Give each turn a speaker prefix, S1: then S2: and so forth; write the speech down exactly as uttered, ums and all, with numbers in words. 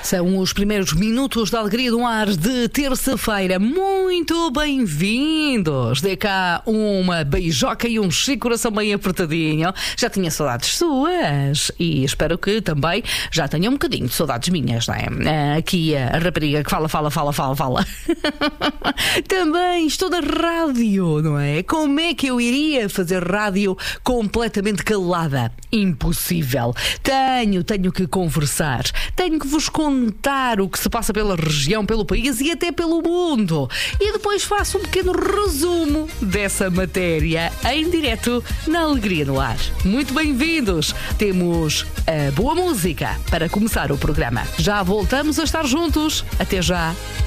S1: São os primeiros minutos da alegria do ar de terça-feira. Muito bem-vindos. Dê cá uma beijoca e um chico coração bem apertadinho. Já tinha saudades suas e espero que também já tenha um bocadinho de saudades minhas, não é? Aqui a rapariga que fala, fala, fala, fala, fala. Também estou na rádio, não é? Como é que eu iria fazer rádio completamente calada? Impossível. Tenho, tenho que conversar. Tenho que vos contar o que se passa pela região, pelo país e até pelo mundo. E depois faço um pequeno resumo dessa matéria em direto na Alegria no Ar. Muito bem-vindos. Temos a boa música para começar o programa. Já voltamos a estar juntos. Até já.